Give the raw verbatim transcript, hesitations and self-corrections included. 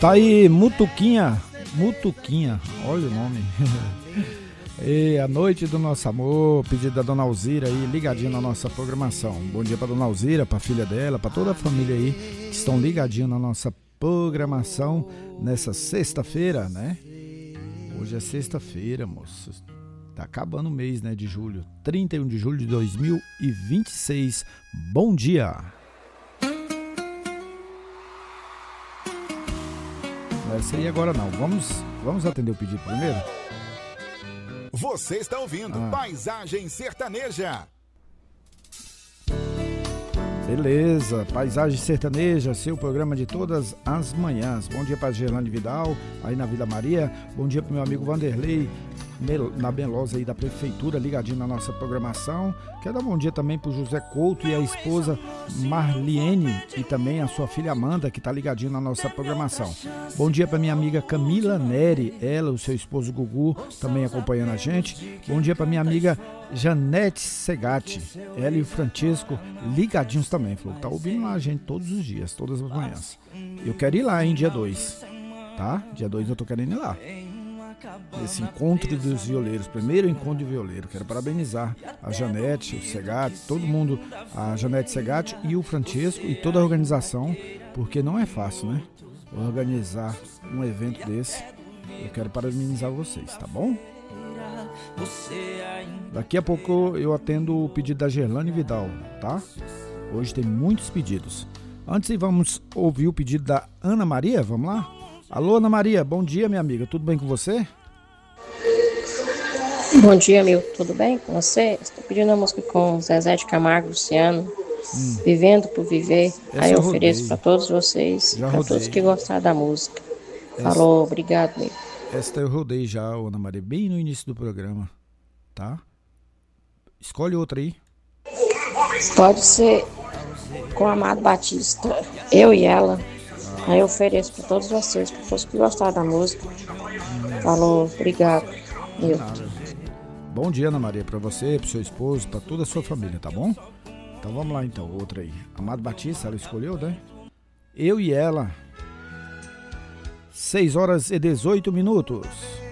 Tá aí, Mutuquinha, Mutuquinha, olha o nome. E a noite do nosso amor, pedido da Dona Alzira aí, ligadinha na nossa programação. Bom dia pra Dona Alzira, pra filha dela, pra toda a família aí que estão ligadinhos na nossa programação nessa sexta-feira, né? Hoje é sexta-feira, moço. Tá acabando o mês, né, de julho. trinta e um de julho de dois mil e vinte e seis. Bom dia! Não é isso aí agora não. Vamos, vamos atender o pedido primeiro? Você está ouvindo ah. Paisagem Sertaneja. Beleza, Paisagem Sertaneja, seu programa de todas as manhãs. Bom dia para Gerlane Vidal, aí na Vila Maria. Bom dia para meu amigo Vanderlei, na Melosa aí da Prefeitura, ligadinho na nossa programação. Quero dar bom dia também para o José Couto e a esposa Marliene e também a sua filha Amanda, que está ligadinho na nossa programação. Bom dia para minha amiga Camila Neri, ela, o seu esposo Gugu, também acompanhando a gente. Bom dia para minha amiga Janete Segatti, ela e o Francisco ligadinhos também. Falou que tá ouvindo lá a gente todos os dias, todas as manhãs. Eu quero ir lá em dia dois, tá? Dia dois eu tô querendo ir lá. Esse encontro dos violeiros, primeiro encontro de violeiro. Quero parabenizar a Janete, o Segatti, todo mundo, a Janete Segatti e o Francisco e toda a organização, porque não é fácil, né? Organizar um evento desse. Eu quero parabenizar vocês, tá bom? Daqui a pouco eu atendo o pedido da Gerlane Vidal, tá? Hoje tem muitos pedidos. Antes vamos ouvir o pedido da Ana Maria, vamos lá? Alô, Ana Maria, bom dia, minha amiga, tudo bem com você? Bom dia, meu, tudo bem com você? Estou pedindo a música com Zezé de Camargo, Luciano, hum. Vivendo por Viver. Essa aí eu ofereço para todos vocês, para todos que gostaram da música. Essa... Falou, obrigado, meu. Esta eu rodei já, Ana Maria, bem no início do programa, tá? Escolhe outra aí. Pode ser com Amado Batista, Eu e Ela. Aí eu ofereço para todos vocês, para todos que gostaram da música. Falou, obrigado. Eu. Bom dia, Ana Maria, para você, para seu esposo, para toda a sua família, tá bom? Então vamos lá então, outra aí. Amado Batista, ela escolheu, né? Eu e Ela. seis horas e dezoito minutos.